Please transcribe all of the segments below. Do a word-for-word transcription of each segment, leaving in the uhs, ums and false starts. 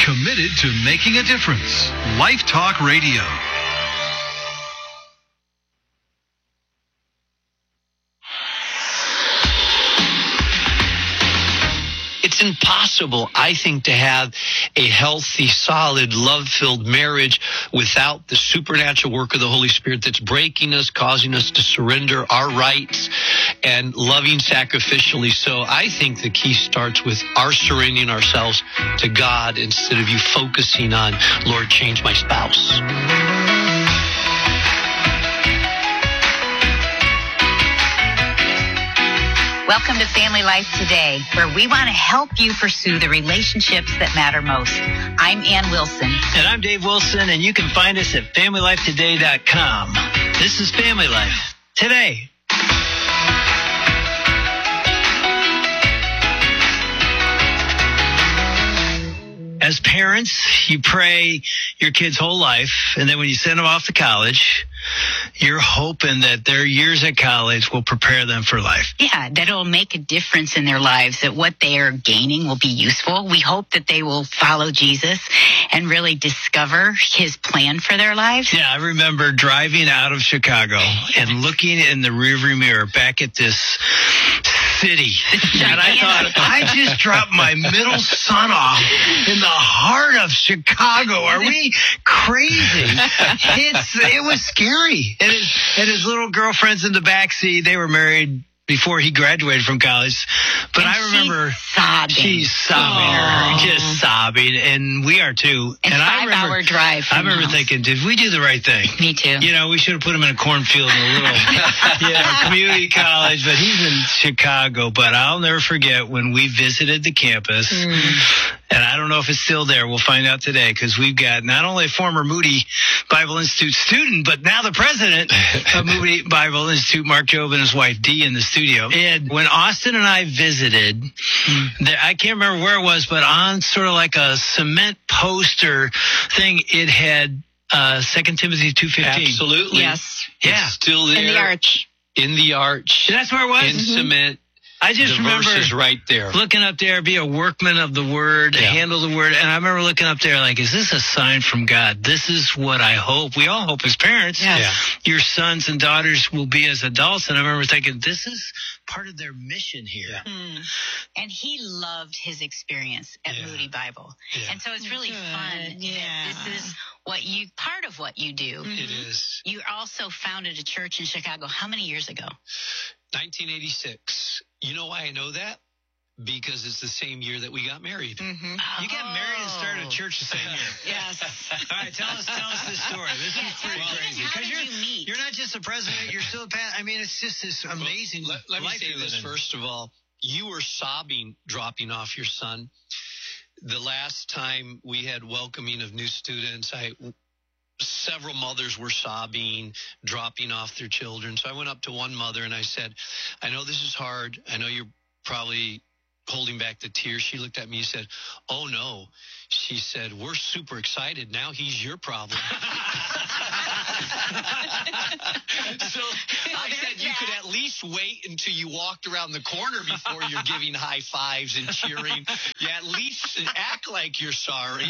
Committed to making a difference. Life Talk Radio. It's impossible, I think, to have a healthy, solid, love-filled marriage without the supernatural work of the Holy Spirit that's breaking us, causing us to surrender our rights, and loving sacrificially. So I think the key starts with our surrendering ourselves to God instead of you focusing on, Lord, change my spouse. Welcome to Family Life Today, where we want to help you pursue the relationships that matter most. I'm Ann Wilson. And I'm Dave Wilson, and you can find us at family life today dot com. This is Family Life Today. As parents, you pray your kid's whole life, and then when you send them off to college, you're hoping that their years at college will prepare them for life. Yeah, that it'll make a difference in their lives, that what they are gaining will be useful. We hope that they will follow Jesus and really discover his plan for their lives. Yeah, I remember driving out of Chicago and looking in the rearview mirror back at this city, and I thought, I just dropped my middle son off in the heart of Chicago. Are we crazy? It's it was scary. And his, and his little girlfriend's in the backseat. They were married before he graduated from college. But and I remember sobbing. she's sobbing, her, just sobbing, and we are too. And, and five I remember, hour drive. I remember thinking, did we do the right thing? Me too. You know, we should have put him in a cornfield in a little, you know, community college. But he's in Chicago. But I'll never forget when we visited the campus. Mm. And I don't know if it's still there. We'll find out today, because we've got not only a former Moody Bible Institute student, but now the president of Moody Bible Institute, Mark Job, and his wife Dee in the studio. And when Austin and I visited, there, I can't remember where it was, but on sort of like a cement poster thing, it had uh, Second Timothy two fifteen. Absolutely. Yes. Yeah. It's still there. In the arch. In the arch. That's where it was? In mm-hmm. cement. I just the remember verse is right there. Looking up there, be a workman of the word, yeah. handle the word. And I remember looking up there like, is this a sign from God? This is what I hope. We all hope as parents, yes. yeah. your sons and daughters will be as adults. And I remember thinking, this is part of their mission here. Yeah. Mm. And he loved his experience at yeah. Moody Bible. Yeah. And so it's really Good. fun. Yeah. This is what you, part of what you do. Mm-hmm. It is. You also founded a church in Chicago. How many years ago? nineteen eighty-six. You know why I know that? Because it's the same year that we got married. Mm-hmm. You got oh. married and started a church the same year. Yes. All right, tell us, tell us this story. This yeah, is pretty well, crazy. How did you're, you meet? You're not just a president. You're still a pat. I mean, it's just this amazing. Well, let, let me life say this first of all. You were sobbing dropping off your son. The last time we had welcoming of new students, I. Several mothers were sobbing, dropping off their children. So I went up to one mother and I said, I know this is hard. I know you're probably holding back the tears. She looked at me and said, oh, no. She said, we're super excited. Now he's your problem. So I said you could at least wait until you walked around the corner before you're giving high fives and cheering. Yeah, at least act like you're sorry.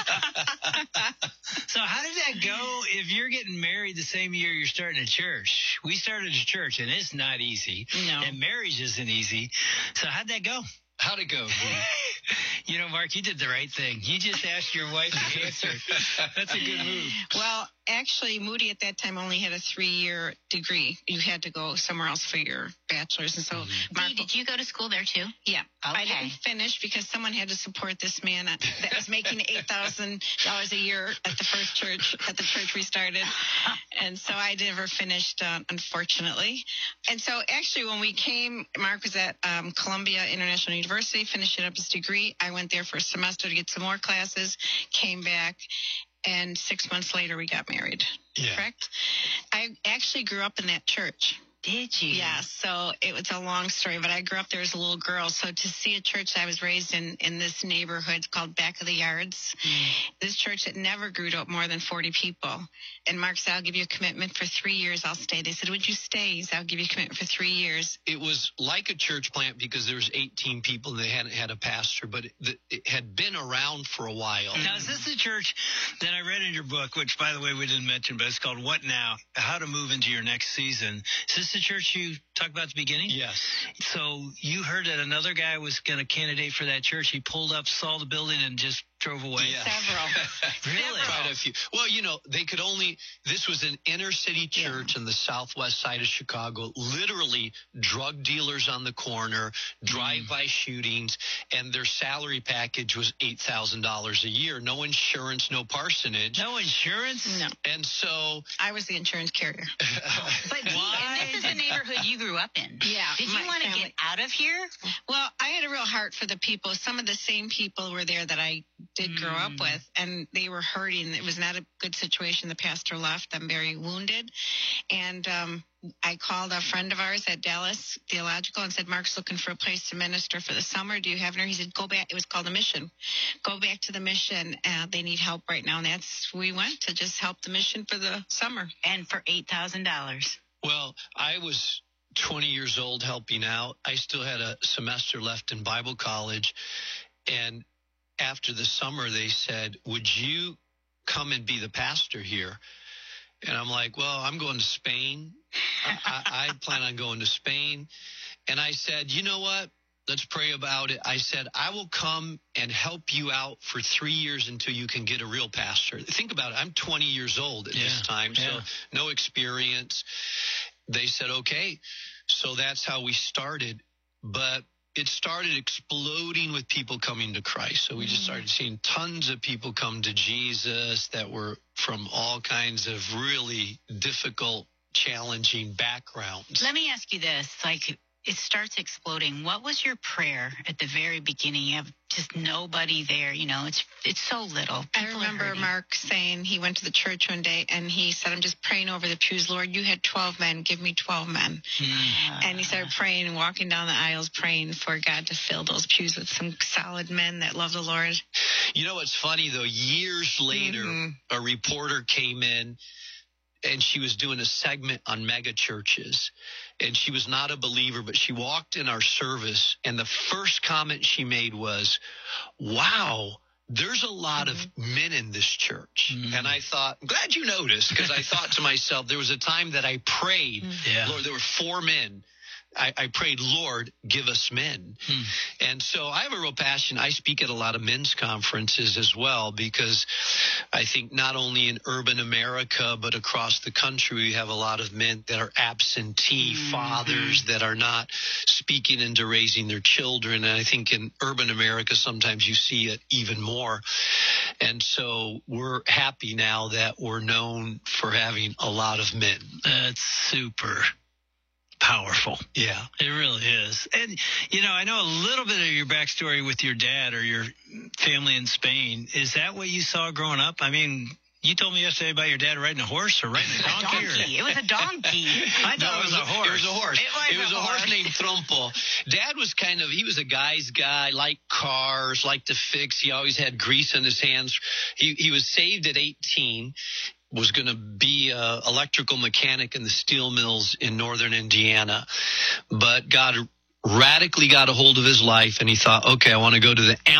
So how did that go if you're getting married the same year you're starting a church? We started a church, and it's not easy. No. And marriage isn't easy. So how'd that go? How'd it go? You know, Mark, you did the right thing. You just asked your wife to answer. That's a good move. Well, actually, Moody at that time only had a three-year degree. You had to go somewhere else for your bachelor's. And so, mm-hmm. Mark, Dee, did you go to school there, too? Yeah. Okay. I didn't finish because someone had to support this man that was making eight thousand dollars a year at the first church, at the church we started. And so I never finished, uh, unfortunately. And so, actually, when we came, Mark was at um, Columbia International University, finishing up his degree. I went there for a semester to get some more classes, came back, and six months later we got married. Yeah. Correct? I actually grew up in that church. Did you? Yeah, so it was a long story, but I grew up there as a little girl. So to see a church, I was raised in, in this neighborhood called Back of the Yards. Mm. This church that never grew to more than forty people. And Mark said, I'll give you a commitment for three years. I'll stay. They said, would you stay? He said, I'll give you a commitment for three years. It was like a church plant because there was eighteen people and they hadn't had a pastor, but it, it had been around for a while. Now, is this the church that I read in your book, which, by the way, we didn't mention, but it's called What Now? How to Move into Your Next Season. Is this the church you talked about at the beginning? Yes. So you heard that another guy was going to candidate for that church. He pulled up, saw the building, and just drove away. Yeah. Several. Really? Quite a few. Well, you know, they could only, this was an inner city church yeah. in the southwest side of Chicago, literally drug dealers on the corner, drive-by mm. shootings, and their salary package was eight thousand dollars a year. No insurance, no parsonage. No insurance? No. And so. I was the insurance carrier. But why? This is the neighborhood you grew up in. Yeah. Did you want to get out of here? Well, I had a real heart for the people. Some of the same people were there that I did grow up with, and they were hurting. It was not a good situation. The pastor left. I'm very wounded. And um, I called a friend of ours at Dallas Theological and said, Mark's looking for a place to minister for the summer. Do you have her? He said, go back. It was called a mission. Go back to the mission. Uh, they need help right now. And that's we went to just help the mission for the summer. And for eight thousand dollars. Well, I was twenty years old helping out. I still had a semester left in Bible college. And after the summer, they said, would you come and be the pastor here? And I'm like, well, I'm going to Spain. I, I, I plan on going to Spain. And I said, you know what? Let's pray about it. I said, I will come and help you out for three years until you can get a real pastor. Think about it. I'm twenty years old at yeah. this time, so yeah. no experience. They said, okay. So that's how we started. But it started exploding with people coming to Christ. So we just started seeing tons of people come to Jesus that were from all kinds of really difficult, challenging backgrounds. Let me ask you this. Like, it starts exploding. What was your prayer at the very beginning? You have just nobody there. You know, it's it's so little. People I remember Mark saying he went to the church one day and he said, I'm just praying over the pews. Lord, you had twelve men. Give me twelve men. Mm. And he started praying and walking down the aisles, praying for God to fill those pews with some solid men that love the Lord. You know what's funny, though? Years later, mm-hmm. a reporter came in and she was doing a segment on mega churches. And she was not a believer, but she walked in our service, and the first comment she made was, wow, there's a lot mm-hmm. of men in this church. Mm-hmm. And I thought, I'm glad you noticed, because I thought to myself, there was a time that I prayed, mm-hmm. yeah. Lord, there were four men. I, I prayed, Lord, give us men. Hmm. And so I have a real passion. I speak at a lot of men's conferences as well, because I think not only in urban America, but across the country, we have a lot of men that are absentee mm-hmm. fathers that are not speaking into raising their children. And I think in urban America, sometimes you see it even more. And so we're happy now that we're known for having a lot of men. That's super powerful. Yeah, it really is. And, you know, I know a little bit of your backstory with your dad or your family in Spain. Is that what you saw growing up? I mean, you told me yesterday about your dad riding a horse or riding a donkey. A donkey. It was a donkey. I thought no, it was a horse. It was a horse. It was, it was a, a horse. horse named Trompo. Dad was kind of, he was a guy's guy, liked cars, liked to fix. He always had grease on his hands. He, he was saved at eighteen. Was going to be an electrical mechanic in the steel mills in northern Indiana. But God radically got a hold of his life, and he thought, okay, I want to go to the